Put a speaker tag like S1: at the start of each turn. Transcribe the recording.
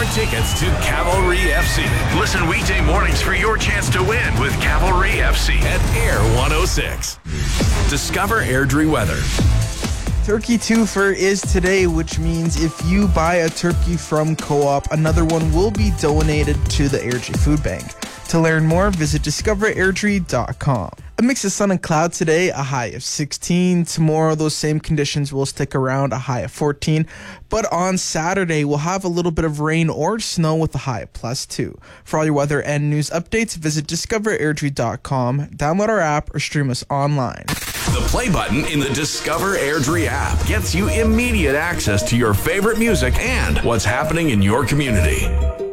S1: tickets to Cavalry FC. Listen weekday mornings for your chance to win with Cavalry FC at Air 106. Discover Airdrie weather.
S2: Turkey Twofer is today, which means if you buy a turkey from Co-op, another one will be donated to the Airdrie Food Bank. To learn more, visit discoverairdrie.com. A mix of sun and cloud today, a high of 16. Tomorrow, those same conditions will stick around, a high of 14. But on Saturday, we'll have a little bit of rain or snow with a high of +2. For all your weather and news updates, visit discoverairdrie.com, download our app, or stream us online.
S1: The play button in the Discover Airdrie app gets you immediate access to your favorite music and what's happening in your community.